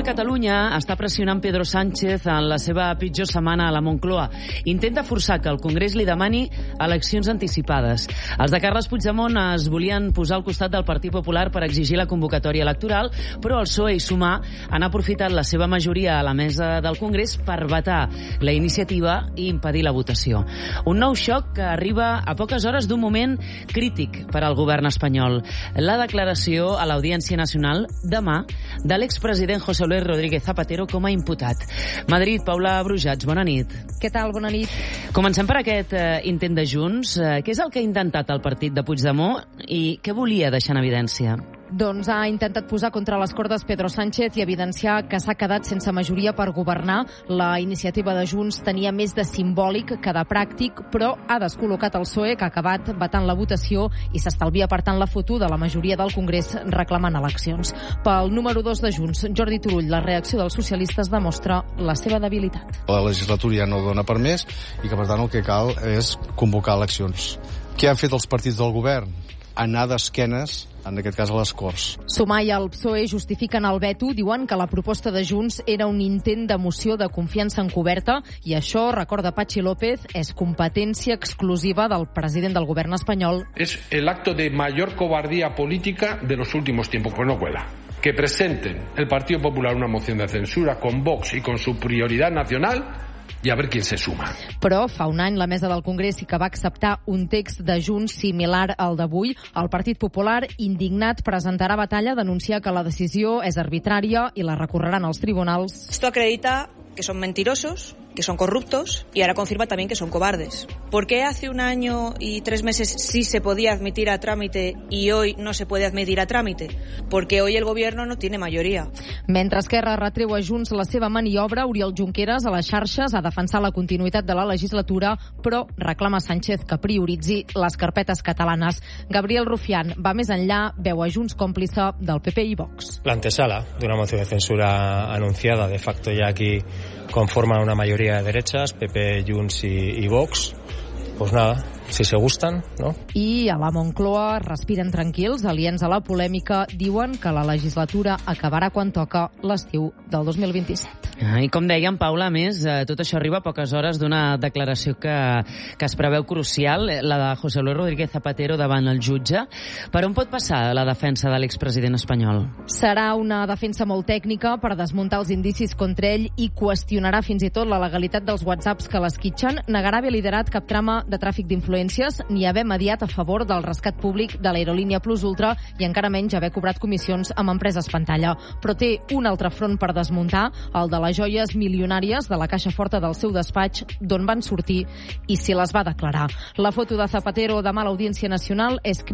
Catalunya està pressionant Pedro Sánchez en la seva pitjor setmana a la Moncloa. Intenta forçar que el Congrés li demani eleccions anticipades. Els de Carles Puigdemont es volien posar al costat del Partit Popular per exigir la convocatòria electoral, però el PSOE i Sumar han aprofitat la seva majoria a la mesa del Congrés per vetar la iniciativa i impedir la votació. Un nou xoc que arriba a poques hores d'un moment crític per al govern espanyol. La declaració a l'Audiència Nacional demà de l'expresident José Luis Rodríguez Zapatero com a imputat. Madrid, Paula Brujats, bona nit. Què tal? Bona nit. Comencem per aquest intent de Junts. Què és el que ha intentat el partit de Puigdemont i què volia deixar en evidència? Doncs ha intentat posar contra les cordes Pedro Sánchez i evidenciar que s'ha quedat sense majoria per governar. La iniciativa de Junts tenia més de simbòlic que de pràctic, però ha descol·locat el PSOE, que ha acabat vetant la votació i s'estalvia, per tant, la foto de la majoria del Congrés reclamant eleccions. Pel número 2 de Junts, Jordi Turull, la reacció dels socialistes demostra la seva debilitat. La legislatura ja no dona per més i que, per tant, el que cal és convocar eleccions. Què han fet els partits del govern? Anar d'esquenes, en aquest cas a les Corts. Sumar i el PSOE justifiquen el veto, diuen que la proposta de Junts era un intent de moció de confiança encoberta i això, recorda Patxi López, és competència exclusiva del president del govern espanyol. Es el acto de mayor cobardía política de los últimos tiempos, pues no cuela. Que presenten el Partido Popular una moción de censura con Vox y con su prioridad nacional i a veure qui se suma. Però fa un any la mesa del Congrés sí que va acceptar un text de Junts similar al d'avui. El Partit Popular, indignat, presentarà batalla, denunciar que la decisió és arbitrària i la recorreran als tribunals. Esto acredita que son mentirosos, que son corruptos y ahora confirma también que son cobardes. ¿Por qué hace un año y 3 meses sí se podía admitir a trámite y hoy no se puede admitir a trámite? Porque hoy el gobierno no tiene mayoría. Mentre Esquerra retreu a Junts la seva maniobra, Oriol Junqueras a les xarxes ha defensat la continuïtat de la legislatura, però reclama a Sánchez que prioritzi les carpetes catalanes. Gabriel Rufián va més enllà, veu a Junts còmplice del PP i Vox. La antesala de una moción de censura anunciada, de facto ya aquí conforman una mayoría de derechas, PP, Junts y Vox. Pues nada, si se gustan, ¿no? I a la Moncloa respiren tranquils, aliens a la polèmica, diuen que la legislatura acabarà quan toca l'estiu del 2027. I com dèiem, Paula, a més, tot això arriba a poques hores d'una declaració que es preveu crucial, la de José Luis Rodríguez Zapatero davant el jutge. Per on pot passar la defensa de l'expresident espanyol? Serà una defensa molt tècnica per desmuntar els indicis contra ell i qüestionarà fins i tot la legalitat dels whatsapps que l'esquitxen, negarà haver liderat cap trama de tràfic d'influències ni haver mediat a favor del rescat públic de l'aerolínia Plus Ultra i encara menys haver cobrat comissions amb empreses pantalla. Però té un altre front per desmuntar, el de les joies milionàries de la caixa forta del seu despatx, d'on van sortir i si les va declarar. La foto de Zapatero demà a l'Audiència Nacional és